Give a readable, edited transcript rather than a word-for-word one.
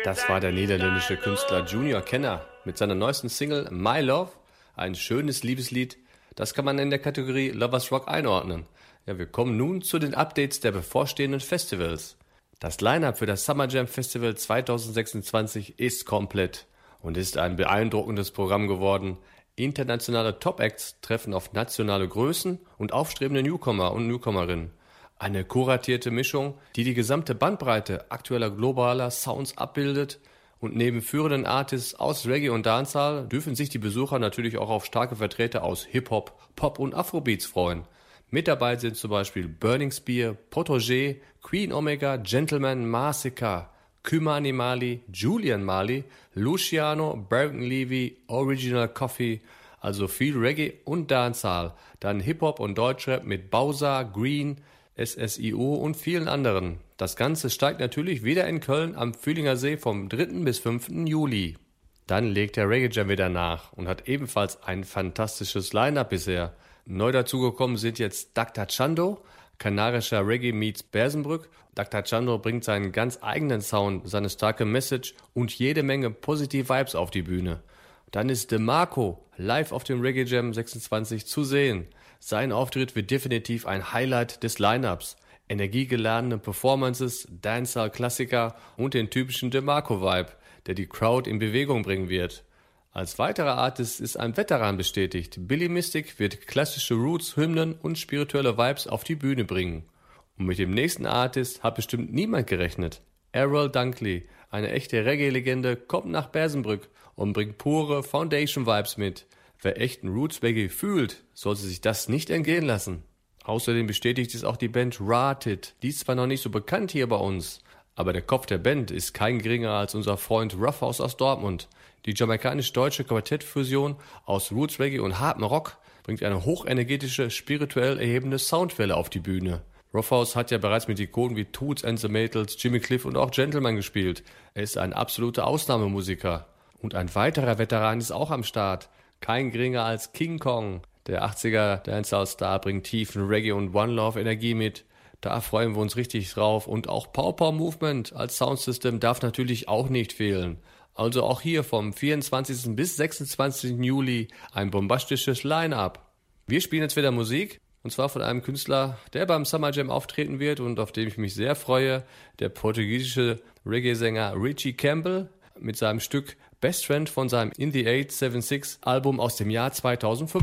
Das war der niederländische Künstler Junior Kenner mit seiner neuesten Single My Love, ein schönes Liebeslied. Das kann man in der Kategorie Lovers Rock einordnen. Ja, wir kommen nun zu den Updates der bevorstehenden Festivals. Das Line-Up für das Summer Jam Festival 2026 ist komplett und ist ein beeindruckendes Programm geworden. Internationale Top-Acts treffen auf nationale Größen und aufstrebende Newcomer und Newcomerinnen. Eine kuratierte Mischung, die die gesamte Bandbreite aktueller globaler Sounds abbildet, und neben führenden Artists aus Reggae und Dancehall dürfen sich die Besucher natürlich auch auf starke Vertreter aus Hip-Hop, Pop und Afrobeats freuen. Mit dabei sind zum Beispiel Burning Spear, Protégé, Queen Omega, Gentleman, Masika, Kymani Mali, Julian Mali, Luciano, Bergen Levy, Original Coffee, also viel Reggae und Dancehall, dann Hip-Hop und Deutschrap mit Bowser, Green, SSIO und vielen anderen. Das Ganze steigt natürlich wieder in Köln am Fühlinger See vom 3. bis 5. Juli. Dann legt der Reggae Jam wieder nach und hat ebenfalls ein fantastisches Line-Up bisher. Neu dazugekommen sind jetzt Dr. Chando, kanarischer Reggae meets Bersenbrück. Dr. Chando bringt seinen ganz eigenen Sound, seine starke Message und jede Menge positive Vibes auf die Bühne. Dann ist DeMarco live auf dem Reggae Jam 26 zu sehen. Sein Auftritt wird definitiv ein Highlight des Line-Ups. Energiegeladene Performances, Dancehall-Klassiker und den typischen DeMarco-Vibe, der die Crowd in Bewegung bringen wird. Als weiterer Artist ist ein Veteran bestätigt. Billy Mystic wird klassische Roots, Hymnen und spirituelle Vibes auf die Bühne bringen. Und mit dem nächsten Artist hat bestimmt niemand gerechnet. Errol Dunkley, eine echte Reggae-Legende, kommt nach Bersenbrück und bringt pure Foundation-Vibes mit. Wer echten Roots-Reggae fühlt, sollte sich das nicht entgehen lassen. Außerdem bestätigt es auch die Band Rotted. Die ist zwar noch nicht so bekannt hier bei uns, aber der Kopf der Band ist kein geringer als unser Freund Ruffhouse aus Dortmund. Die jamaikanisch-deutsche Quartettfusion aus Roots Reggae und hartem Rock bringt eine hochenergetische, spirituell erhebende Soundwelle auf die Bühne. Ruffhouse hat ja bereits mit Ikonen wie Toots and the Maytals, Jimmy Cliff und auch Gentleman gespielt. Er ist ein absoluter Ausnahmemusiker. Und ein weiterer Veteran ist auch am Start. Kein geringer als King Kong. Der 80er Dancehall-Star bringt tiefen Reggae und One Love Energie mit. Da freuen wir uns richtig drauf. Und auch Pow Pow Movement als Soundsystem darf natürlich auch nicht fehlen. Also auch hier vom 24. bis 26. Juli ein bombastisches Line-Up. Wir spielen jetzt wieder Musik. Und zwar von einem Künstler, der beim Summer Jam auftreten wird und auf den ich mich sehr freue. Der portugiesische Reggae-Sänger Richie Campbell mit seinem Stück Best Friend von seinem In the 876 Album aus dem Jahr 2005.